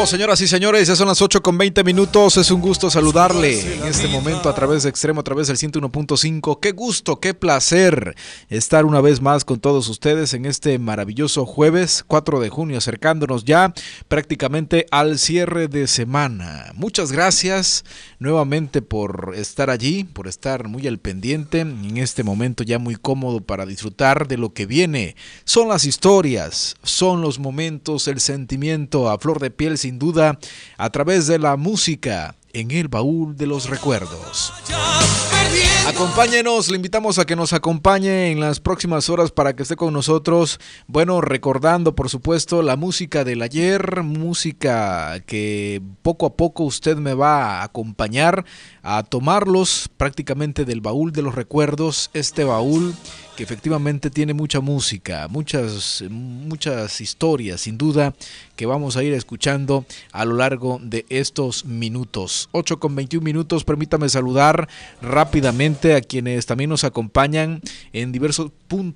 Bueno, señoras y señores, ya son las 8:20. Es un gusto saludarle en este momento a través de Extremo, a través del 101.5. Qué gusto, qué placer estar una vez más con todos ustedes en este maravilloso jueves 4 de junio, acercándonos ya prácticamente al cierre de semana. Muchas gracias nuevamente por estar allí, por estar muy al pendiente en este momento ya muy cómodo para disfrutar de lo que viene. Son las historias, son los momentos, el sentimiento a flor de piel, sin duda, a través de la música en el baúl de los recuerdos. Acompáñenos, le invitamos a que nos acompañe en las próximas horas para que esté con nosotros, bueno, recordando por supuesto la música del ayer, música que poco a poco usted me va a acompañar a tomarlos prácticamente del baúl de los recuerdos, este baúl que efectivamente tiene mucha música, muchas historias, sin duda, que vamos a ir escuchando a lo largo de estos minutos. 8:21, permítame saludar rápidamente a quienes también nos acompañan en diversos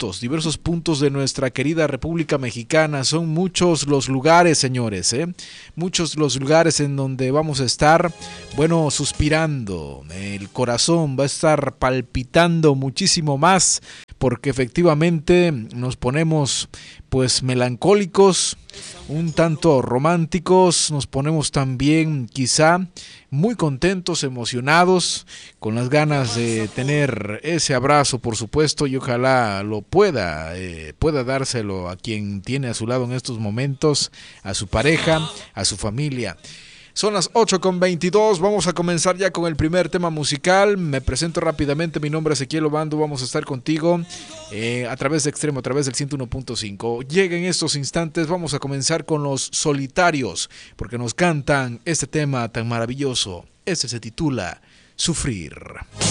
puntos de nuestra querida República Mexicana. Son muchos los lugares, señores, muchos los lugares en donde vamos a estar, bueno, suspirando. El corazón va a estar palpitando muchísimo más, porque efectivamente nos ponemos pues melancólicos, un tanto románticos, nos ponemos también quizá muy contentos, emocionados, con las ganas de tener ese abrazo, por supuesto, y ojalá lo pueda dárselo a quien tiene a su lado en estos momentos, a su pareja, a su familia. Son las 8:22, vamos a comenzar ya con el primer tema musical. Me presento rápidamente, mi nombre es Ezequiel Obando, vamos a estar contigo a través de Extremo, a través del 101.5. Llega en estos instantes, vamos a comenzar con Los Solitarios, porque nos cantan este tema tan maravilloso. Este se titula Sufrir.